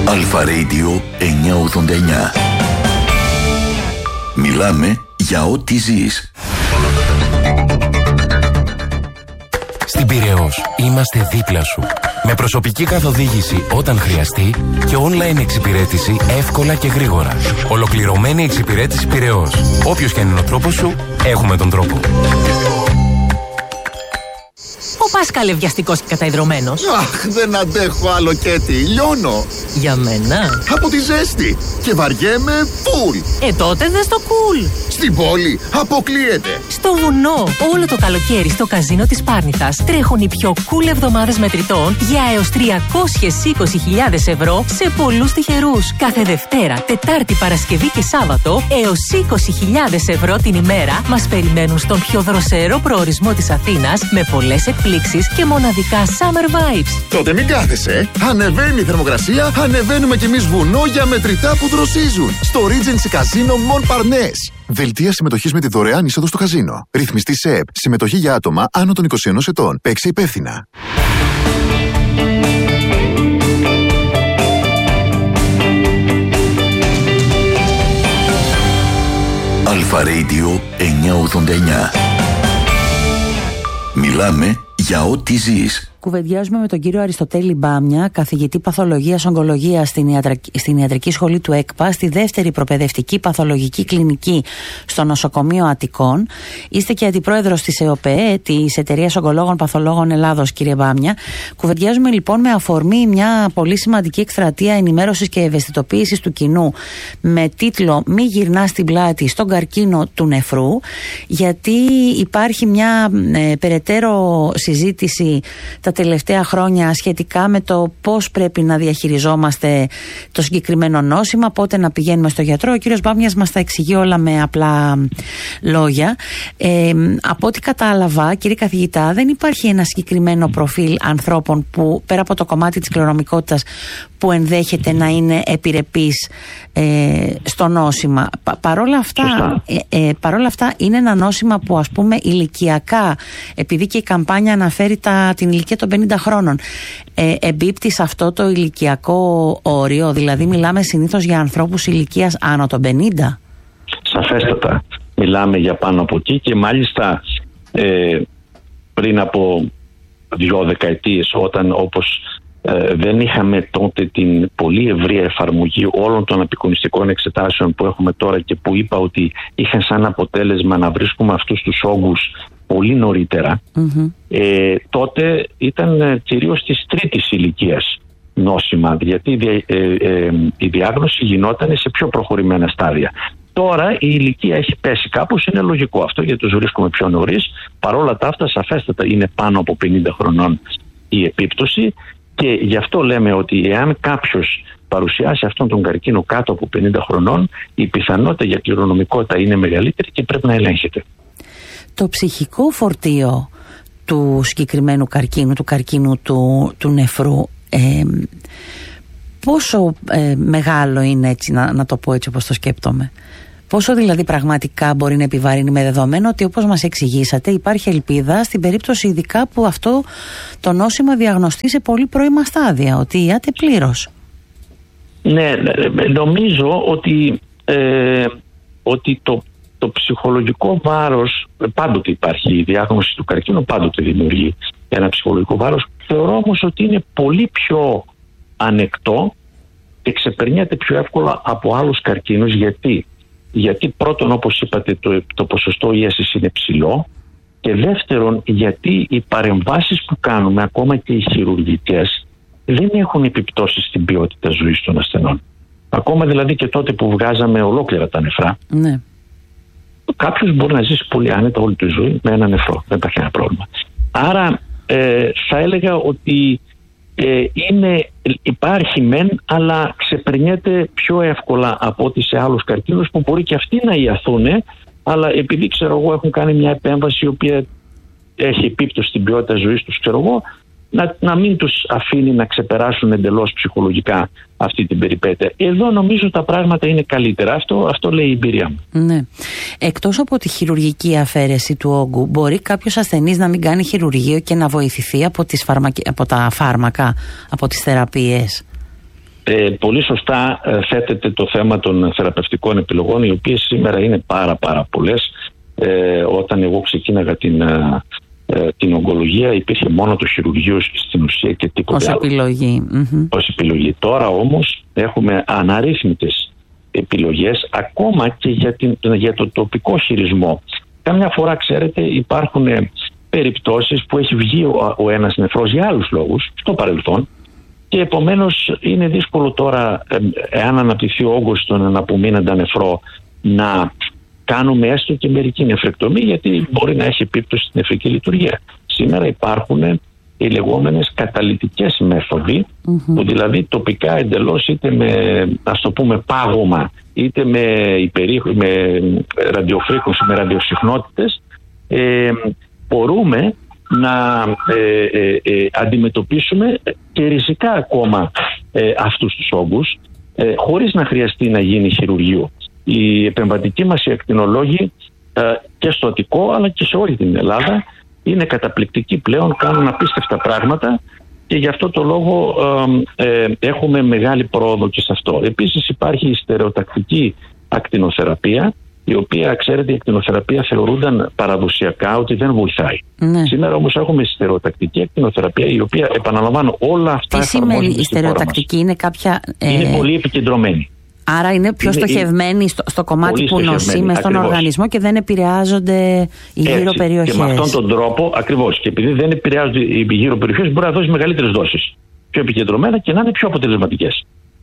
Αλφα Radio 989. Μιλάμε για ό,τι ζεις. Στην Πειραιώς είμαστε δίπλα σου. Με προσωπική καθοδήγηση όταν χρειαστεί και online εξυπηρέτηση εύκολα και γρήγορα. Ολοκληρωμένη εξυπηρέτηση Πειραιώς. Όποιος και αν είναι ο τρόπος σου, έχουμε τον τρόπο. Ο Πάσκαλε βιαστικός και καταϊδρωμένος. Αχ, δεν αντέχω άλλο, Κέτι. Λιώνω. Για μένα. Από τη ζέστη. Και βαριέμαι φουλ. Τότε δες το cool. Στην πόλη αποκλείεται. Στο βουνό. Όλο το καλοκαίρι στο καζίνο της Πάρνηθας τρέχουν οι πιο cool εβδομάδες μετρητών για έως 320.000 ευρώ σε πολλούς τυχερούς. Κάθε Δευτέρα, Τετάρτη, Παρασκευή και Σάββατο έως 20.000 ευρώ την ημέρα μας περιμένουν στον πιο δροσερό προορισμό της Αθήνας με πολλές εκπλήξεις και μοναδικά summer vibes. Τότε μην κάθεσαι. Ανεβαίνει η θερμοκρασία, ανεβαίνουμε κι εμείς βουνό για μετρητά που δροσίζουν. Στο Regency Casino Montparnasse. Δελτία συμμετοχής με τη δωρεάν είσοδο στο καζίνο. Ρυθμιστή ΣΕΠ. Συμμετοχή για άτομα άνω των 21 ετών. Παίξε υπεύθυνα. Αλφα Radio 989. Μιλάμε για ό,τι ζεις. Κουβεντιάζουμε με τον κύριο Αριστοτέλη Μπάμια, καθηγητή παθολογίας ογκολογίας στην Ιατρική Σχολή του ΕΚΠΑ, στη δεύτερη προπαιδευτική παθολογική κλινική στο Νοσοκομείο Αττικών. Είστε και αντιπρόεδρος της ΕΟΠΕ, της Εταιρείας Ογκολόγων Παθολόγων Ελλάδος, κύριε Μπάμια. Κουβεντιάζουμε λοιπόν με αφορμή μια πολύ σημαντική εκστρατεία ενημέρωσης και ευαισθητοποίησης του κοινού με τίτλο «Μη γυρνά στην πλάτη στον καρκίνο του νεφρού», γιατί υπάρχει μια περαιτέρω συζήτηση τα τελευταία χρόνια σχετικά με το πώς πρέπει να διαχειριζόμαστε το συγκεκριμένο νόσημα, πότε να πηγαίνουμε στο γιατρό. Ο κύριος Μπάμιας μας τα εξηγεί όλα με απλά λόγια. Από ό,τι κατάλαβα, κύριε καθηγητά, δεν υπάρχει ένα συγκεκριμένο προφίλ ανθρώπων που, πέρα από το κομμάτι της κληρονομικότητας, που ενδέχεται να είναι επιρρεπής στο νόσημα. Παρόλα αυτά είναι ένα νόσημα που, ας πούμε, ηλικιακά, επειδή και η καμπάνια αναφέρει την ηλικία των 50 χρόνων, εμπίπτει σε αυτό το ηλικιακό όριο, δηλαδή μιλάμε συνήθως για ανθρώπους ηλικίας άνω των 50. Σαφέστατα μιλάμε για πάνω από εκεί, και μάλιστα πριν από 2 δεκαετίες, όταν όπως δεν είχαμε τότε την πολύ ευρία εφαρμογή όλων των απεικονιστικών εξετάσεων που έχουμε τώρα και που είπα ότι είχαν σαν αποτέλεσμα να βρίσκουμε αυτούς τους όγκους πολύ νωρίτερα, τότε ήταν κυρίως της τρίτης ηλικίας νόσημα, γιατί η διάγνωση γινόταν σε πιο προχωρημένα στάδια. Τώρα η ηλικία έχει πέσει κάπως, είναι λογικό αυτό, γιατί τους βρίσκουμε πιο νωρίς. Παρόλα τα αυτά, σαφέστατα είναι πάνω από 50 χρονών η επίπτωση, και γι' αυτό λέμε ότι εάν κάποιος παρουσιάσει αυτόν τον καρκίνο κάτω από 50 χρονών, η πιθανότητα για κληρονομικότητα είναι μεγαλύτερη και πρέπει να ελέγχεται. Το ψυχικό φορτίο του συγκεκριμένου καρκίνου, του καρκίνου του νεφρού, πόσο μεγάλο είναι, έτσι να το πω έτσι όπως το σκέπτομαι? Πόσο δηλαδή πραγματικά μπορεί να επιβαρύνει, με δεδομένο ότι, όπως μας εξηγήσατε, υπάρχει ελπίδα στην περίπτωση ειδικά που αυτό το νόσημα διαγνωστεί σε πολύ πρώιμα στάδια, ότι ιάται πλήρως? Ναι, νομίζω ότι το ψυχολογικό βάρος, πάντοτε υπάρχει η διάγνωση του καρκίνου, πάντοτε δημιουργεί ένα ψυχολογικό βάρος. Θεωρώ όμως ότι είναι πολύ πιο ανεκτό και ξεπερνιέται πιο εύκολα από άλλους καρκίνους. Γιατί πρώτον, όπως είπατε, το ποσοστό ίασης είναι ψηλό, και δεύτερον, γιατί οι παρεμβάσεις που κάνουμε, ακόμα και οι χειρουργικές, δεν έχουν επιπτώσεις στην ποιότητα ζωής των ασθενών. Ακόμα δηλαδή και τότε που βγάζαμε ολόκληρα τα νεφρά, ναι, κάποιος μπορεί να ζήσει πολύ άνετα όλη τη ζωή με ένα νεφρό, δεν υπάρχει ένα πρόβλημα. Άρα θα έλεγα ότι υπάρχει μεν, αλλά ξεπερνιέται πιο εύκολα από ό,τι σε άλλους καρκίνους που μπορεί και αυτοί να ιαθούν, αλλά επειδή ξέρω εγώ έχουν κάνει μια επέμβαση η οποία έχει επίπτωση στην ποιότητα ζωής τους, ξέρω εγώ, να μην τους αφήνει να ξεπεράσουν εντελώς ψυχολογικά αυτή την περιπέτεια. Εδώ νομίζω τα πράγματα είναι καλύτερα. Αυτό λέει η εμπειρία μου. Ναι. Εκτός από τη χειρουργική αφαίρεση του όγκου, μπορεί κάποιος ασθενής να μην κάνει χειρουργείο και να βοηθηθεί από τα φάρμακα, από τις θεραπείες? πολύ σωστά θέτεται το θέμα των θεραπευτικών επιλογών, οι οποίες σήμερα είναι πάρα πολλές. Όταν εγώ ξεκίναγα την ογκολογία υπήρχε μόνο το χειρουργείο στην ουσία και τίποτα άλλο. Ως επιλογή. Τώρα όμως έχουμε αναρρύθμιτες επιλογές ακόμα και για το τοπικό χειρισμό. Καμιά φορά, ξέρετε, υπάρχουν περιπτώσεις που έχει βγει ο ένας νεφρός για άλλους λόγους στο παρελθόν και επομένως είναι δύσκολο τώρα, εάν αναπτυχθεί ο όγκος στον αναπομείναντα νεφρό, να κάνουμε έστω και μερική νεφρεκτομή, γιατί μπορεί να έχει επίπτωση στην νεφρική λειτουργία. Σήμερα υπάρχουν οι λεγόμενες καταλυτικές μέθοδοι, που δηλαδή τοπικά εντελώς, είτε με, ας το πούμε, πάγωμα, είτε με ραδιοφρίκονση, με ραδιοσυχνότητες, μπορούμε να αντιμετωπίσουμε και ριζικά ακόμα αυτούς τους όγκους, χωρίς να χρειαστεί να γίνει χειρουργείο. Οι επεμβατικοί μας οι ακτινολόγοι και στο Αττικό αλλά και σε όλη την Ελλάδα είναι καταπληκτικοί πλέον, κάνουν απίστευτα πράγματα και γι' αυτό το λόγο έχουμε μεγάλη πρόοδο και σε αυτό. Επίσης υπάρχει η στερεοτακτική ακτινοθεραπεία, η οποία, ξέρετε, η ακτινοθεραπεία θεωρούνταν παραδοσιακά ότι δεν βοηθάει. Ναι. Σήμερα όμως έχουμε στερεοτακτική ακτινοθεραπεία, η οποία, επαναλαμβάνω, όλα αυτά. Τι σημαίνει η στερεοτακτική? Είναι κάποια... Είναι πολύ επικεντρωμένη. Άρα είναι πιο στοχευμένοι στο κομμάτι που νοσεί μες στον οργανισμό και δεν επηρεάζονται οι γύρω περιοχές. Και με αυτόν τον τρόπο, ακριβώς, και επειδή δεν επηρεάζονται οι γύρω περιοχές, μπορεί να δώσει μεγαλύτερες δόσεις. Πιο επικεντρωμένα και να είναι πιο αποτελεσματικές.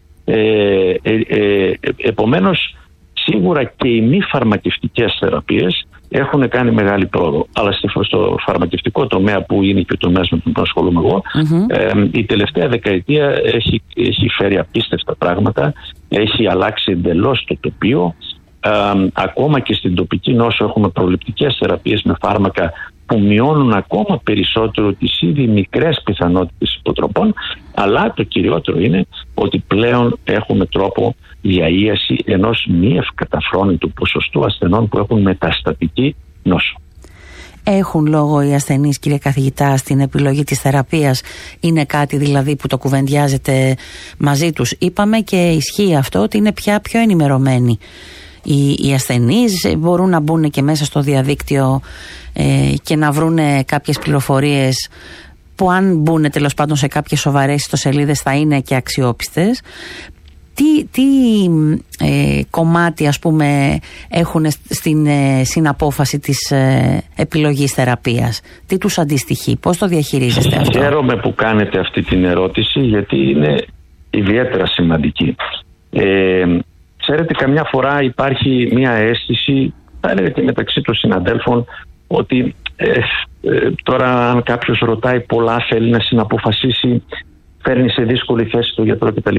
Επομένως, σίγουρα και οι μη φαρμακευτικές θεραπείες έχουν κάνει μεγάλη πρόοδο. Αλλά στο φαρμακευτικό τομέα, που είναι και ο τομέας με τον οποίο ασχολούμαι εγώ, η τελευταία δεκαετία έχει φέρει απίστευτα πράγματα, έχει αλλάξει εντελώς το τοπίο. Ακόμα και στην τοπική νόσο έχουμε προληπτικές θεραπείες με φάρμακα που μειώνουν ακόμα περισσότερο τις ήδη μικρές πιθανότητες υποτροπών, αλλά το κυριότερο είναι ότι πλέον έχουμε τρόπο διαΐαση ενός μη ευκαταφρόνητου ποσοστού ασθενών που έχουν μεταστατική νόσο. Έχουν λόγο οι ασθενείς, κύριε καθηγητά, στην επιλογή της θεραπείας? Είναι κάτι δηλαδή που το κουβεντιάζετε μαζί τους? Είπαμε και ισχύει αυτό ότι είναι πια πιο ενημερωμένοι οι ασθενείς, μπορούν να μπουν και μέσα στο διαδίκτυο και να βρουν κάποιες πληροφορίες που, αν μπουν τέλος πάντων σε κάποιες σοβαρές ιστοσελίδες, θα είναι και αξιόπιστες. Τι κομμάτι, ας πούμε, έχουν στην συναπόφαση της επιλογής θεραπείας? Τι τους αντιστοιχεί? Πώς το διαχειρίζεστε αυτό? Χαίρομαι που κάνετε αυτή την ερώτηση, γιατί είναι ιδιαίτερα σημαντική. Ξέρετε, καμιά φορά υπάρχει μια αίσθηση, θα έλεγα και μεταξύ των συναδέλφων, ότι τώρα αν κάποιος ρωτάει πολλά, θέλει να συναποφασίσει, φέρνει σε δύσκολη θέση τον γιατρό κτλ.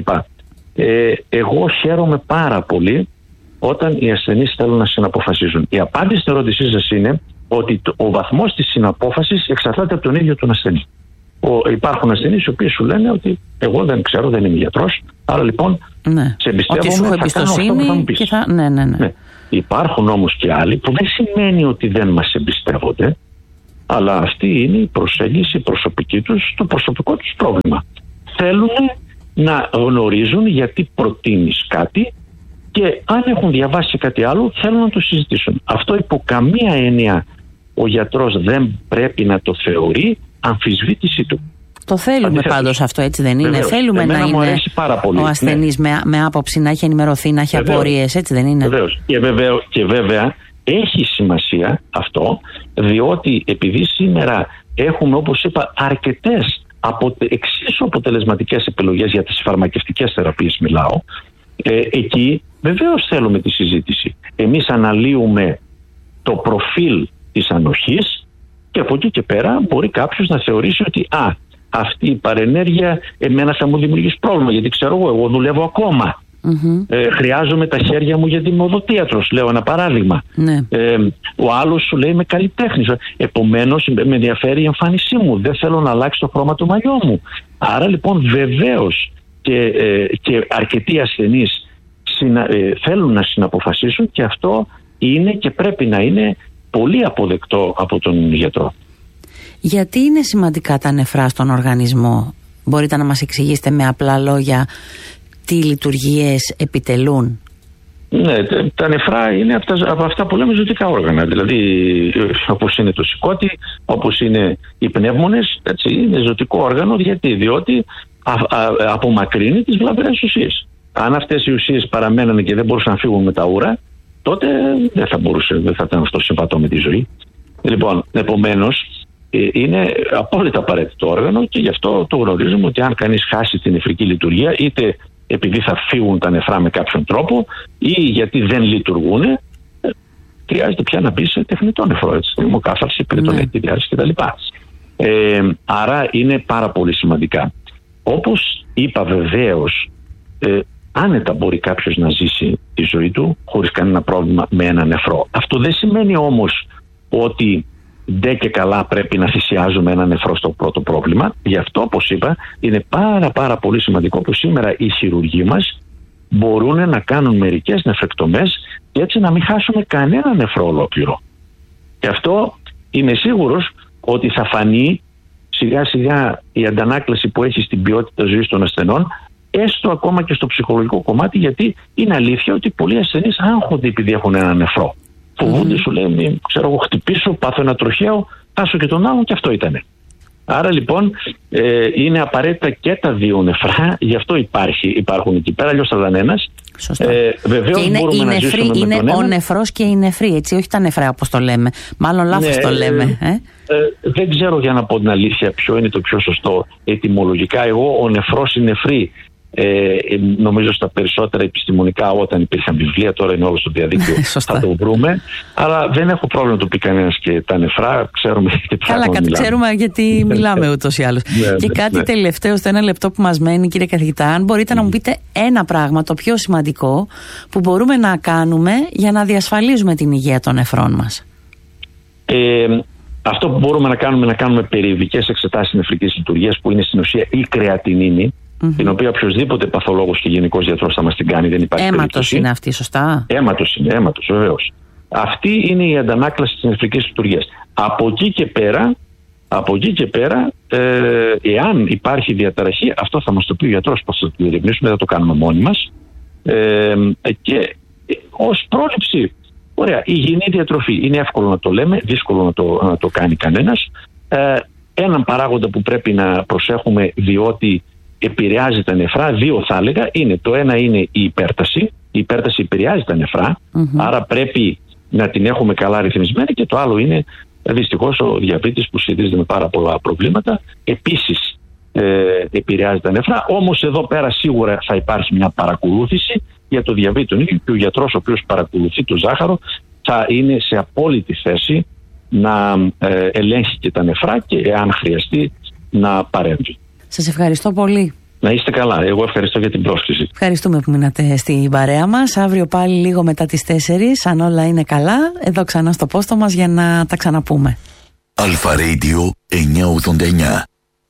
Εγώ χαίρομαι πάρα πολύ όταν οι ασθενείς θέλουν να συναποφασίζουν. Η απάντηση στην ερώτησή σας είναι ότι ο βαθμός της συναπόφασης εξαρτάται από τον ίδιο τον ασθενή. Υπάρχουν ασθενείς οι οποίοι σου λένε ότι εγώ δεν ξέρω, δεν είμαι γιατρός, άρα λοιπόν σε εμπιστεύομαι, θα κάνω αυτό που θα μου πεις. Ναι. Υπάρχουν όμως και άλλοι που δεν σημαίνει ότι δεν μας εμπιστεύονται, αλλά αυτή είναι η προσέγγιση προσωπική τους, το προσωπικό τους πρόβλημα. Θέλουν να γνωρίζουν γιατί προτείνεις κάτι και αν έχουν διαβάσει κάτι άλλο θέλουν να το συζητήσουν. Αυτό υπό καμία έννοια ο γιατρός δεν πρέπει να το θεωρεί αμφισβήτηση του. Το θέλουμε πάντως αυτό, έτσι δεν είναι? Βεβαίως. Θέλουμε να είναι ο ασθενής με άποψη, να έχει ενημερωθεί, να έχει απορίες, έτσι δεν είναι? Βεβαίως. Και βέβαια έχει σημασία αυτό, διότι επειδή σήμερα έχουμε, όπως είπα, αρκετές εξίσου αποτελεσματικές επιλογές για τις φαρμακευτικές θεραπείες μιλάω, εκεί βεβαίως θέλουμε τη συζήτηση. Εμείς αναλύουμε το προφίλ της ανοχής και από εκεί και πέρα μπορεί κάποιος να θεωρήσει ότι αυτή η παρενέργεια εμένα θα μου δημιουργήσει πρόβλημα, γιατί ξέρω εγώ δουλεύω ακόμα. Χρειάζομαι τα χέρια μου γιατί είμαι οδοντίατρος, λέω ένα παράδειγμα. Ο άλλος σου λέει είμαι καλλιτέχνης, επομένως με ενδιαφέρει η εμφάνισή μου, δεν θέλω να αλλάξει το χρώμα του μαλλιού μου. Άρα λοιπόν βεβαίως και αρκετοί ασθενείς θέλουν να συναποφασίσουν, και αυτό είναι και πρέπει να είναι πολύ αποδεκτό από τον γιατρό. Γιατί είναι σημαντικά τα νεφρά στον οργανισμό? Μπορείτε να μας εξηγήσετε με απλά λόγια τι λειτουργίες επιτελούν? Ναι, τα νεφρά είναι από αυτά που λέμε ζωτικά όργανα. Δηλαδή, όπως είναι το σηκώτη, όπως είναι οι πνεύμονες, έτσι, είναι ζωτικό όργανο. Διότι απομακρύνει τις βλαβερές ουσίες. Αν αυτές οι ουσίες παραμένανε και δεν μπορούσαν να φύγουν με τα ούρα, τότε δεν θα ήταν αυτό συμβατό με τη ζωή. Λοιπόν, επομένως, είναι απόλυτα απαραίτητο όργανο και γι' αυτό το γνωρίζουμε ότι αν κανείς χάσει την νεφρική λειτουργία, είτε επειδή θα φύγουν τα νεφρά με κάποιον τρόπο ή γιατί δεν λειτουργούν, χρειάζεται πια να μπει σε τεχνητό νεφρό, έτσι, θερμοκάθαρση, περιτονική διάρκεια κτλ. Άρα είναι πάρα πολύ σημαντικά. Όπως είπα, βεβαίως, άνετα μπορεί κάποιος να ζήσει τη ζωή του χωρίς κανένα πρόβλημα με ένα νεφρό. Αυτό δεν σημαίνει όμως ότι ντε και καλά πρέπει να θυσιάζουμε ένα νεφρό στο πρώτο πρόβλημα. Γι' αυτό, όπως είπα, είναι πάρα πολύ σημαντικό που σήμερα οι χειρουργοί μας μπορούν να κάνουν μερικές νεφρεκτομές και έτσι να μην χάσουμε κανένα νεφρό ολόκληρο. Και αυτό είμαι σίγουρος ότι θα φανεί σιγά σιγά η αντανάκλαση που έχει στην ποιότητα ζωής των ασθενών, έστω ακόμα και στο ψυχολογικό κομμάτι, γιατί είναι αλήθεια ότι πολλοί ασθενείς άγχονται επειδή έχουν ένα νεφρό. Φοβούνται, σου λέει, ξέρω εγώ, χτυπήσω, πάθω ένα τροχαίο, χάσω και τον άλλον και αυτό ήτανε. Άρα λοιπόν είναι απαραίτητα και τα δύο νεφρά, γι' αυτό υπάρχουν εκεί πέρα, αλλιώς θα ήταν ένας. Βεβαίως μπορούμε να ζήσουμε με τον ένα. Είναι ο νεφρός και η νεφρή, έτσι, όχι τα νεφρά όπως το λέμε. Μάλλον λάθος το λέμε. Δεν ξέρω, για να πω την αλήθεια, ποιο είναι το πιο σωστό ετυμολογικά. Εγώ ο νεφρός, η νεφρή, νομίζω στα περισσότερα επιστημονικά, όταν υπήρχαν βιβλία, τώρα είναι όλο στο διαδίκτυο, θα το βρούμε. Αλλά δεν έχω πρόβλημα να το πει κανένας και τα νεφρά, ξέρουμε και ποια. Καλά, ξέρουμε γιατί μιλάμε ούτως ή άλλως. Και κάτι τελευταίο, στο ένα λεπτό που μας μένει, κύριε καθηγητά, αν μπορείτε να μου πείτε ένα πράγμα, το πιο σημαντικό, που μπορούμε να κάνουμε για να διασφαλίζουμε την υγεία των νεφρών μας. Αυτό που μπορούμε να κάνουμε περιοδικές εξετάσεις νεφρικής λειτουργίας, που είναι στην ουσία η κρεατινίνη, την οποία οποιοδήποτε παθολόγος και γενικός γιατρός θα μας την κάνει, δεν υπάρχει αίματος περίπτωση. Είναι αυτή, σωστά? Αίματος βεβαίως. Αυτή είναι η αντανάκλαση της νεφρικής λειτουργίας. Από εκεί και πέρα, εάν υπάρχει διαταραχή, αυτό θα μας το πει ο γιατρός, πώς θα το διερευνήσουμε, δεν θα το κάνουμε μόνοι μας. Και ως πρόληψη, ωραία, υγιεινή διατροφή. Είναι εύκολο να το λέμε, δύσκολο να το κάνει κανένας. Έναν παράγοντα που πρέπει να προσέχουμε, διότι επηρεάζει τα νεφρά, δύο θα έλεγα, είναι το ένα είναι η υπέρταση. Η υπέρταση επηρεάζει τα νεφρά, άρα πρέπει να την έχουμε καλά ρυθμισμένη, και το άλλο είναι δυστυχώς ο διαβήτης, που σχετίζεται με πάρα πολλά προβλήματα. Επίσης επηρεάζει τα νεφρά, όμως εδώ πέρα σίγουρα θα υπάρχει μια παρακολούθηση για το διαβήτη τον ίδιο, και ο γιατρός ο οποίος παρακολουθεί το ζάχαρο θα είναι σε απόλυτη θέση να ελέγχει και τα νεφρά και εάν χρειαστεί να παρέμβει. Σας ευχαριστώ πολύ. Να είστε καλά. Εγώ ευχαριστώ για την πρόσκληση. Ευχαριστούμε που μείνατε στην παρέα μας. Αύριο πάλι λίγο μετά τις 4, αν όλα είναι καλά, εδώ ξανά στο πόστο μας για να τα ξαναπούμε. Αλφα Radio 989.